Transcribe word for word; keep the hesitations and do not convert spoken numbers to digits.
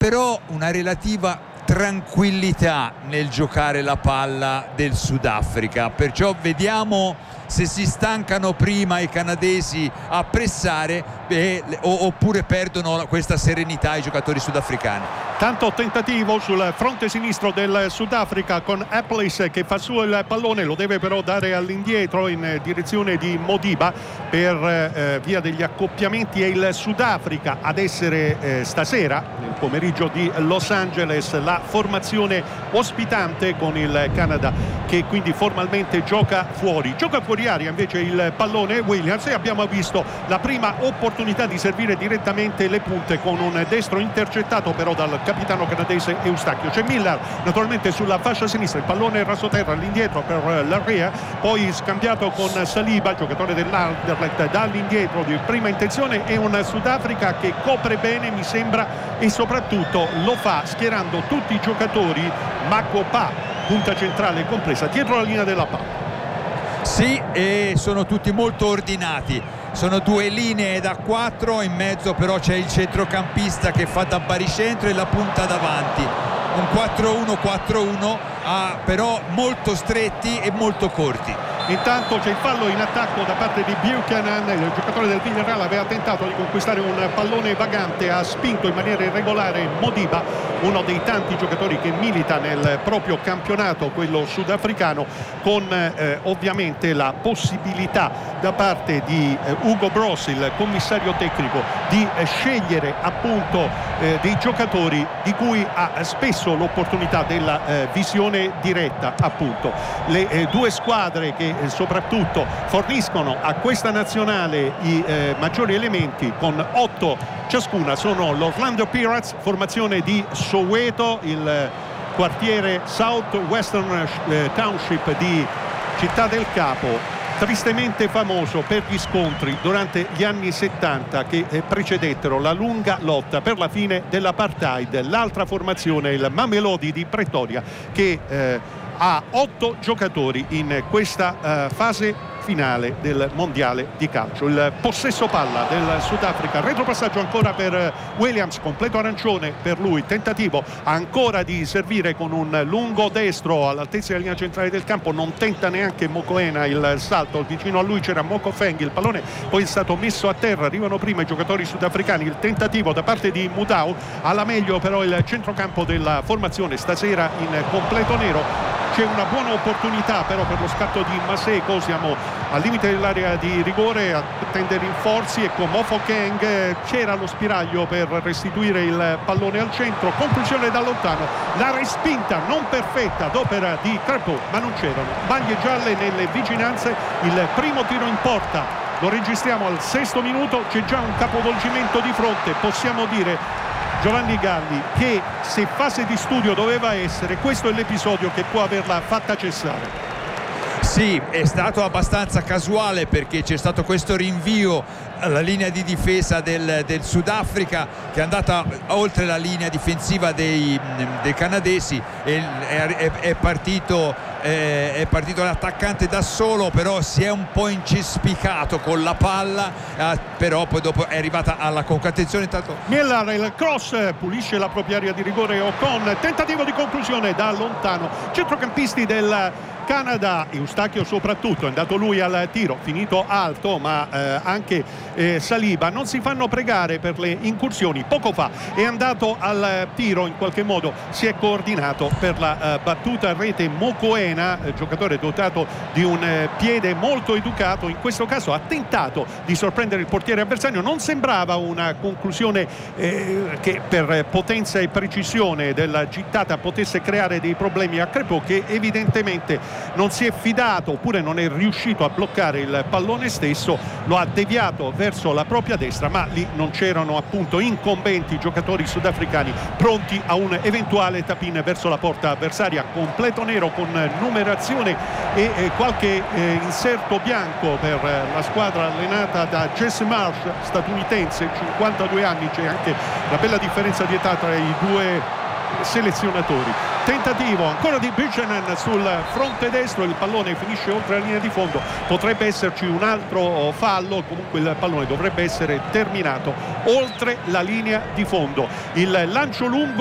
però una relativa tranquillità nel giocare la palla del Sudafrica, perciò vediamo se si stancano prima i canadesi a pressare eh, oppure perdono questa serenità i giocatori sudafricani. Tanto tentativo sul fronte sinistro del Sudafrica con Apples che fa su il pallone, lo deve però dare all'indietro in direzione di Modiba per eh, via degli accoppiamenti. È il Sudafrica ad essere eh, stasera nel pomeriggio di Los Angeles la formazione ospitante, con il Canada che quindi formalmente gioca fuori. Gioca fuori aria invece il pallone Williams, e abbiamo visto la prima opportunità di servire direttamente le punte con un destro intercettato però dal capitano canadese Eustachio. C'è Miller naturalmente sulla fascia sinistra, il pallone rasoterra all'indietro per Larrea, poi scambiato con Saliba, giocatore dell'Anderlecht, dall'indietro di prima intenzione. È un Sudafrica che copre bene, mi sembra, e soprattutto lo fa schierando tutti i giocatori, Makopa, punta centrale compresa, dietro la linea della palla. Sì, e sono tutti molto ordinati, sono due linee da quattro, in mezzo però c'è il centrocampista che fa da baricentro e la punta davanti, un quattro uno quattro uno, ah, però molto stretti e molto corti. Intanto c'è il fallo in attacco da parte di Buchanan, il giocatore del Villarreal aveva tentato di conquistare un pallone vagante, ha spinto in maniera irregolare Modiba, uno dei tanti giocatori che milita nel proprio campionato, quello sudafricano, con eh, ovviamente la possibilità da parte di eh, Hugo Broos, il commissario tecnico, di eh, scegliere appunto eh, dei giocatori di cui ha spesso l'opportunità della eh, visione diretta. Appunto le eh, due squadre che eh, soprattutto forniscono a questa nazionale i eh, maggiori elementi, con otto ciascuna, sono l'Orlando Pirates, formazione di Soweto, il quartiere South Western Township di Città del Capo, tristemente famoso per gli scontri durante gli anni settanta che precedettero la lunga lotta per la fine dell'apartheid. L'altra formazione, il Mamelodi di Pretoria, che eh, ha otto giocatori in questa eh, fase finale del mondiale di calcio. Il possesso palla del Sudafrica, retropassaggio ancora per Williams, completo arancione per lui, tentativo ancora di servire con un lungo destro all'altezza della linea centrale del campo, non tenta neanche Mokoena il salto, vicino a lui c'era Mokofeng, il pallone poi è stato messo a terra, arrivano prima i giocatori sudafricani, il tentativo da parte di Mudau, alla meglio però il centrocampo della formazione stasera in completo nero. C'è una buona opportunità però per lo scatto di Maseko, siamo al limite dell'area di rigore, attende rinforzi, ecco Mofokeng, c'era lo spiraglio per restituire il pallone al centro, conclusione da lontano, la respinta non perfetta d'opera di Crepeau, ma non c'erano maglie gialle nelle vicinanze. Il primo tiro in porta lo registriamo al sesto minuto, c'è già un capovolgimento di fronte, possiamo dire, Giovanni Galli, che se fase di studio doveva essere, questo è l'episodio che può averla fatta cessare. Sì, è stato abbastanza casuale perché c'è stato questo rinvio alla linea di difesa del, del Sudafrica, che è andata oltre la linea difensiva dei, dei canadesi, e è, è, è partito eh, è partito l'attaccante da solo, però si è un po' incespicato con la palla, eh, però poi dopo è arrivata alla concatenazione. Intanto Miller, il cross, pulisce la propria area di rigore Ocon, tentativo di conclusione da lontano, centrocampisti del Canada, Eustachio soprattutto, è andato lui al tiro, finito alto, ma eh, anche eh, Saliba non si fanno pregare per le incursioni. Poco fa è andato al tiro, in qualche modo si è coordinato per la eh, battuta a rete Mokoena, eh, giocatore dotato di un eh, piede molto educato, in questo caso ha tentato di sorprendere il portiere avversario, non sembrava una conclusione eh, che per potenza e precisione della gittata potesse creare dei problemi a Crepeau, che evidentemente non si è fidato oppure non è riuscito a bloccare il pallone stesso, lo ha deviato verso la propria destra, ma lì non c'erano appunto incombenti giocatori sudafricani pronti a un eventuale tap-in verso la porta avversaria. Completo nero con numerazione e eh, qualche eh, inserto bianco per eh, la squadra allenata da Jesse Marsh, statunitense, cinquantadue anni, c'è anche una bella differenza di età tra i due selezionatori. Tentativo ancora di Buchanan sul fronte destro, il pallone finisce oltre la linea di fondo, potrebbe esserci un altro fallo, comunque il pallone dovrebbe essere terminato oltre la linea di fondo. Il lancio lungo